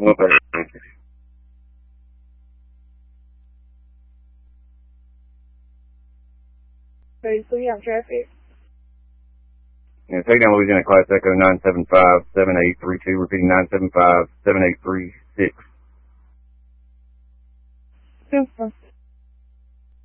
130. Thank you. Ready to on traffic. Yeah, take down Louisiana Class Echo 975-7832, repeating 975-7836. Super.